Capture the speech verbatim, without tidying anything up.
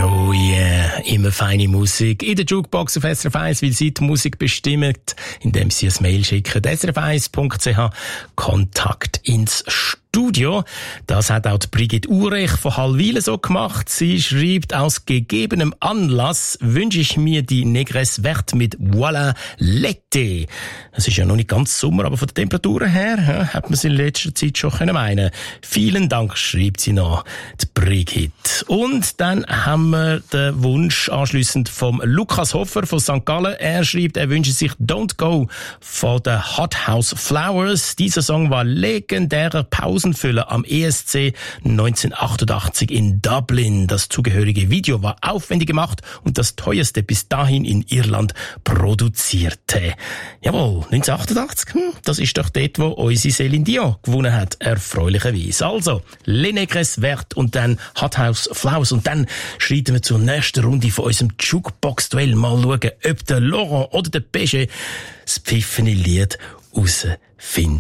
Oh yeah, immer feine Musik in der Jukebox auf S R F eins, weil sie die Musik bestimmt, indem sie ein Mail schicken. S R F eins Punkt C H, Kontakt ins Studio. Das hat auch die Brigitte Urech von Hallwilen so gemacht. Sie schreibt, aus gegebenem Anlass wünsche ich mir die Négresse Verte mit Voilà l'été. Es ist ja noch nicht ganz Sommer, aber von den Temperaturen her ja, hat man es in letzter Zeit schon können meinen. Vielen Dank, schreibt sie noch, die Brigitte. Und dann haben wir den Wunsch anschliessend vom Lukas Hofer von Sankt Gallen. Er schreibt, er wünscht sich Don't Go von den Hot House Flowers. Dieser Song war legendärer Pausenfüller am E S C neunzehnhundertachtundachtzig in Dublin. Das zugehörige Video war aufwendig gemacht und das teuerste bis dahin in Irland produzierte. Jawohl, neunzehnhundertachtundachtzig, hm, das ist doch dort, wo unsere Céline Dion gewonnen hat, erfreulicherweise. Also, Les Négresse Verte und dann Hot House Flowers und dann schreiten wir zur nächsten Runde von unserem Jukebox-Duell. Mal schauen, ob der Laurent oder der Péché das pfiffene Lied herausfindet.